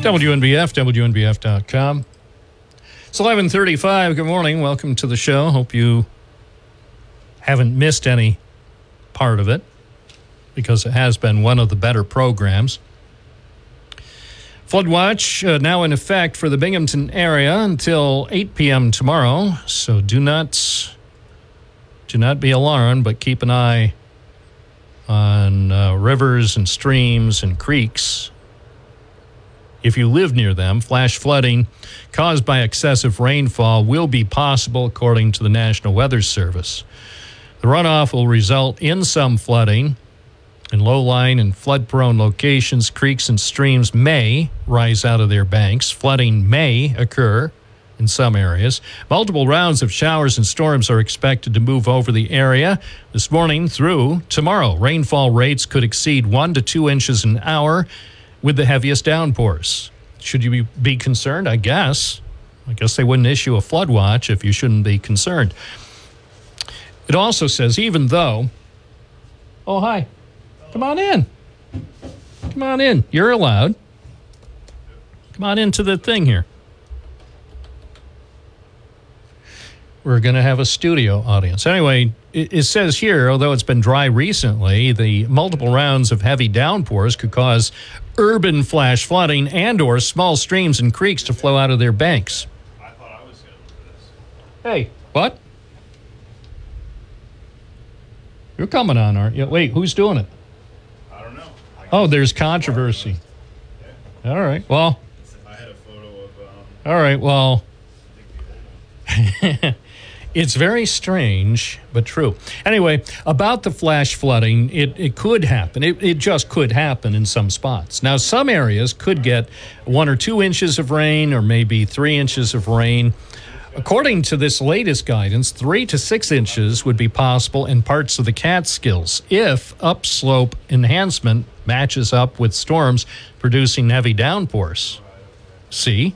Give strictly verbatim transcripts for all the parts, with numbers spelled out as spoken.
W N B F, W N B F dot com. It's eleven thirty-five. Good morning. Welcome to the show. Hope you haven't missed any part of it, because it has been one of the better programs. Flood watch uh, now in effect for the Binghamton area until eight p.m. tomorrow. So do not, do not be alarmed, but keep an eye on uh, rivers and streams and creeks. If you live near them, flash flooding caused by excessive rainfall will be possible, according to the National Weather Service. The runoff will result in some flooding. In low-lying and flood-prone locations, creeks and streams may rise out of their banks. Flooding may occur in some areas. Multiple rounds of showers and storms are expected to move over the area this morning through tomorrow. Rainfall rates could exceed one to two inches an hour with the heaviest downpours. Should you be, be concerned? I guess. I guess they wouldn't issue a flood watch if you shouldn't be concerned. It also says, even though... Oh, hi. Come on in. Come on in. You're allowed. Come on into the thing here. We're going to have a studio audience. Anyway, it, it says here, although it's been dry recently, the multiple rounds of heavy downpours could cause urban flash flooding and or small streams and creeks to flow out of their banks. I thought I was scheduled for this. Hey, what? You're coming on, aren't you? Wait, who's doing it? I don't know. I Oh, there's controversy. Yeah. All right, well. I had a photo of... Um, All right, well. It's very strange, but true. Anyway, about the flash flooding, it, it could happen. It, it just could happen in some spots. Now, some areas could get one or two inches of rain or maybe three inches of rain. According to this latest guidance, three to six inches would be possible in parts of the Catskills if upslope enhancement matches up with storms producing heavy downpours. See?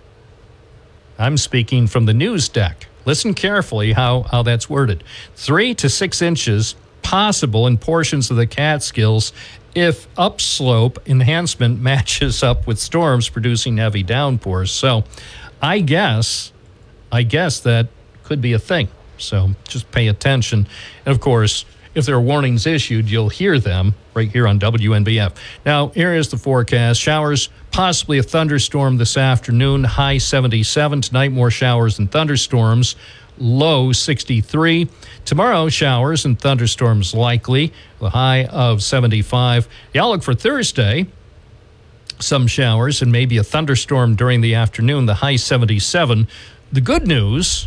I'm speaking from the news deck. Listen carefully how, how that's worded. Three to six inches possible in portions of the Catskills if upslope enhancement matches up with storms producing heavy downpours. So I guess, I guess that could be a thing. So just pay attention. And of course, if there are warnings issued, you'll hear them right here on W N B F. Now, here is the forecast. Showers, possibly a thunderstorm this afternoon, high seventy-seven. Tonight, more showers and thunderstorms, low sixty-three. Tomorrow, showers and thunderstorms likely, a high of seventy-five. The outlook for Thursday, some showers and maybe a thunderstorm during the afternoon, the high seventy-seven. The good news,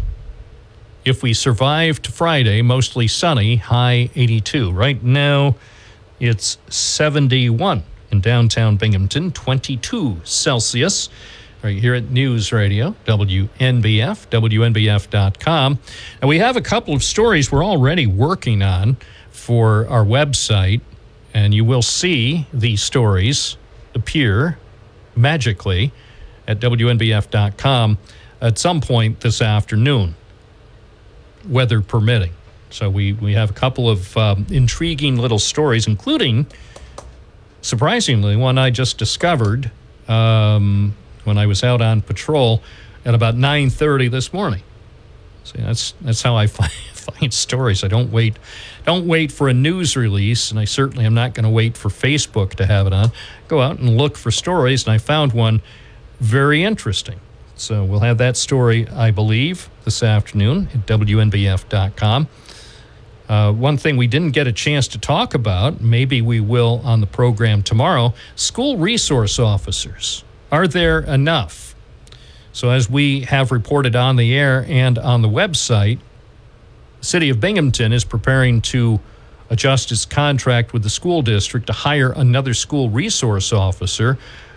if we survive to Friday, mostly sunny, high eighty-two. Right now, it's seventy-one in downtown Binghamton, twenty-two Celsius. Right here at News Radio, W N B F, W N B F dot com. And we have a couple of stories we're already working on for our website, and you will see these stories appear magically at W N B F dot com at some point this afternoon, weather permitting. So we, we have a couple of um, intriguing little stories, including, surprisingly, one I just discovered um, when I was out on patrol at about nine thirty this morning. See, that's that's how I find, find stories. I don't wait, don't wait for a news release, and I certainly am not going to wait for Facebook to have it on. Go out and look for stories, and I found one very interesting. So we'll have that story, I believe, this afternoon at W N B F dot com. Uh, one thing we didn't get a chance to talk about, maybe we will on the program tomorrow, school resource officers. Are there enough? So as we have reported on the air and on the website, the City of Binghamton is preparing to adjust its contract with the school district to hire another school resource officer